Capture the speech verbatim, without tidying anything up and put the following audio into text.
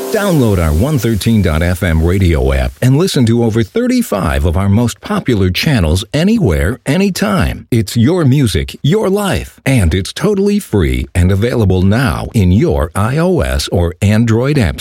Download our one thirteen dot f m radio app and listen to over thirty-five of our most popular channels anywhere, anytime. It's your music, your life, and it's totally free and available now in your iOS or Android app